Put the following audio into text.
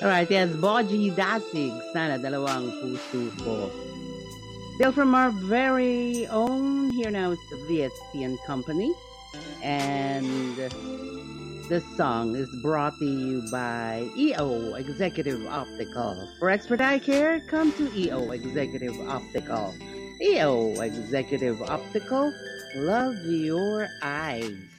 Alright, yes, Boji Dasig, sana dalawang puso ko. Still from our very own, here now is the VST and Company. And this song is brought to you by EO Executive Optical. For expert eye care, come to EO Executive Optical. EO Executive Optical, love your eyes.